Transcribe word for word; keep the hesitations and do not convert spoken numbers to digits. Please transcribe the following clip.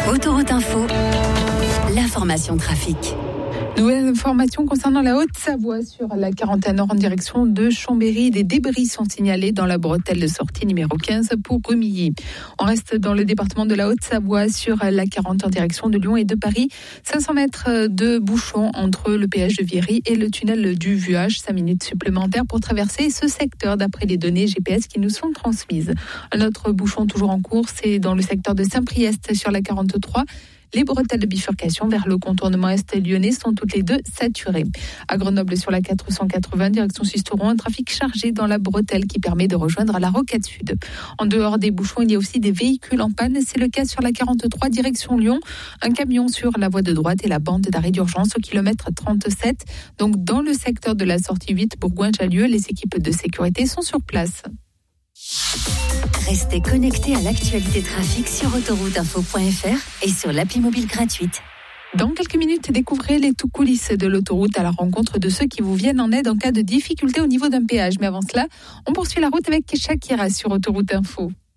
Autoroute Info, l'information trafic. Nouvelle information concernant la Haute-Savoie sur la quarantaine nord en direction de Chambéry. Des débris sont signalés dans la bretelle de sortie numéro quinze pour Rumilly. On reste dans le département de la Haute-Savoie sur la quarante en direction de Lyon et de Paris. cinq cents mètres de bouchon entre le péage de Viry et le tunnel du Vuage. cinq minutes supplémentaires pour traverser ce secteur d'après les données G P S qui nous sont transmises. Un autre bouchon toujours en cours, c'est dans le secteur de Saint-Priest sur la quarante-trois. Les bretelles de bifurcation vers le contournement est lyonnais sont toutes les deux saturées. À Grenoble, sur la quatre cent quatre-vingts, direction Sisteron, un trafic chargé dans la bretelle qui permet de rejoindre la Rocade Sud. En dehors des bouchons, il y a aussi des véhicules en panne. C'est le cas sur la quarante-trois, direction Lyon. Un camion sur la voie de droite et la bande d'arrêt d'urgence au kilomètre trente-sept. Donc, dans le secteur de la sortie huit, Bourgoin-Jallieu, les équipes de sécurité sont sur place. Restez connectés à l'actualité trafic sur autoroute info point f r et sur l'appli mobile gratuite. Dans quelques minutes, découvrez les tout coulisses de l'autoroute à la rencontre de ceux qui vous viennent en aide en cas de difficulté au niveau d'un péage. Mais avant cela, on poursuit la route avec Shakira sur Autoroute Info.